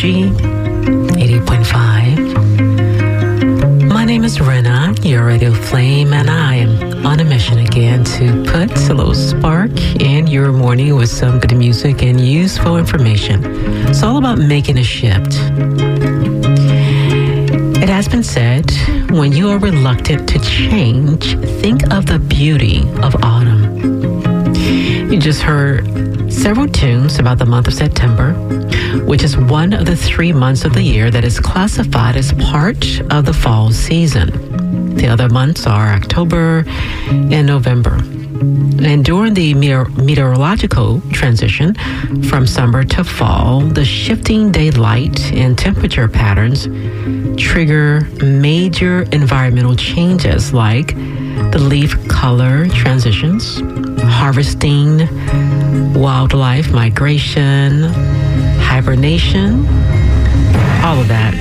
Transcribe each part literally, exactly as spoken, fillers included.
Energy, eighty-eight point five. My name is Rena, your radio flame, and I am on a mission again to put a little spark in your morning with some good music and useful information. It's all about making a shift. It has been said, when you are reluctant to change, think of the beauty of autumn. You just heard several tunes about the month of September, which is one of the three months of the year that is classified as part of the fall season. The other months are October and November. And during the meteor- meteorological transition from summer to fall, the shifting daylight and temperature patterns trigger major environmental changes like the leaf color transitions, harvesting, wildlife migration, hibernation, all of that.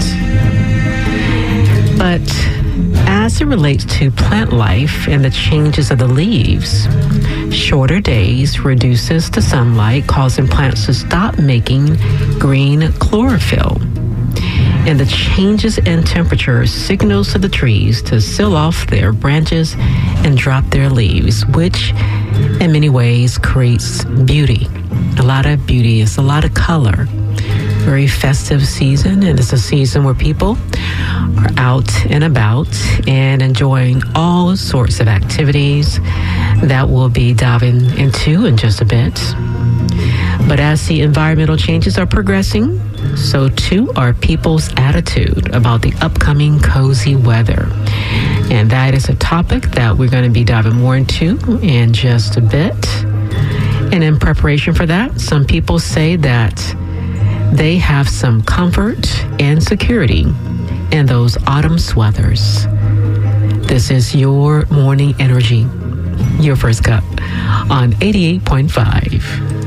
But as it relates to plant life and the changes of the leaves, shorter days reduces the sunlight, causing plants to stop making green chlorophyll. And the changes in temperature signals to the trees to seal off their branches and drop their leaves, which in many ways creates beauty. A lot of beauty is a lot of color. Very festive season, and it's a season where people are out and about and enjoying all sorts of activities that we'll be diving into in just a bit. But as the environmental changes are progressing, so too are people's attitude about the upcoming cozy weather. And that is a topic that we're going to be diving more into in just a bit. And in preparation for that, some people say that they have some comfort and security in those autumn sweaters. This is your morning energy, your first cup on eighty-eight point five.